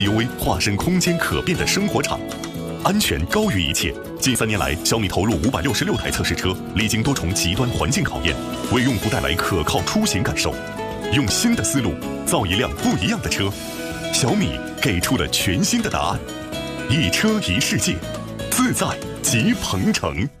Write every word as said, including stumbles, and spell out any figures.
U V 化身空间可变的生活场，安全高于一切。近三年来，小米投入五百六十六台测试车，历经多重极端环境考验，为用户带来可靠出行感受。用新的思路造一辆不一样的车，小米给出了全新的答案。一车一世界，自在即鹏程。